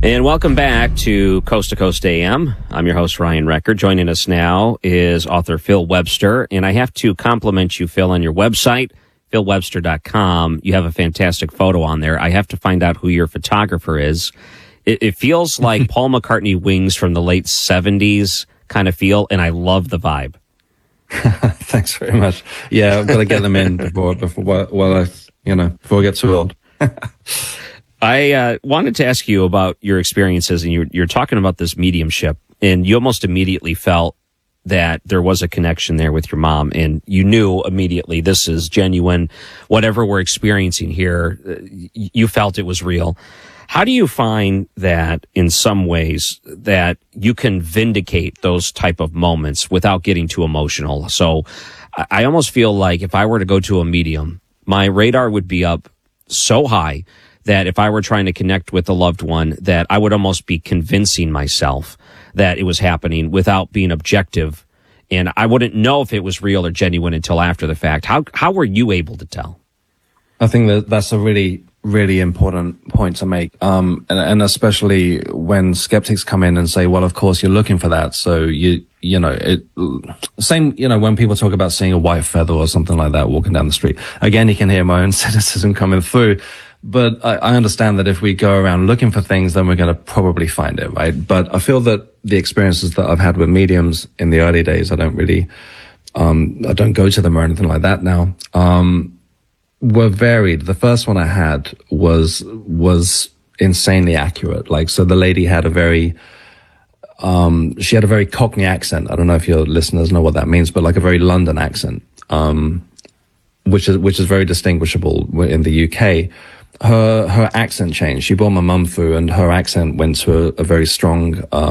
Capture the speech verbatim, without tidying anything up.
And welcome back to Coast to Coast A M. I'm your host, Ryan Recker. Joining us now is author Phil Webster. And I have to compliment you, Phil, on your website, phil webster dot com. You have a fantastic photo on there. I have to find out who your photographer is. It, it feels like Paul McCartney wings from the late seventies kind of feel, and I love the vibe. Thanks very much. Yeah, I've got to get them in before, before, well, I, you know, before I get too old. I uh, wanted to ask you about your experiences, and you're, you're talking about this mediumship, and you almost immediately felt that there was a connection there with your mom, and you knew immediately this is genuine. Whatever we're experiencing here, you felt it was real. How do you find that in some ways that you can vindicate those type of moments without getting too emotional? So I almost feel like if I were to go to a medium, my radar would be up so high that if I were trying to connect with a loved one, that I would almost be convincing myself that it was happening without being objective. And I wouldn't know if it was real or genuine until after the fact. How how were you able to tell? I think that that's a really, really important point to make. Um, and, and especially when skeptics come in and say, well, of course you're looking for that. So you, you know, it, same, you know, when people talk about seeing a white feather or something like that walking down the street, again, you can hear my own cynicism coming through. But I, I understand that if we go around looking for things, then we're going to probably find it, right? But I feel that the experiences that I've had with mediums in the early days, I don't really, um, I don't go to them or anything like that now, um, were varied. The first one I had was, was insanely accurate. Like, so the lady had a very, um, she had a very Cockney accent. I don't know if your listeners know what that means, but like a very London accent, um, which is, which is very distinguishable in the U K. Her, her accent changed. She brought my mum through and her accent went to a, a very strong, uh,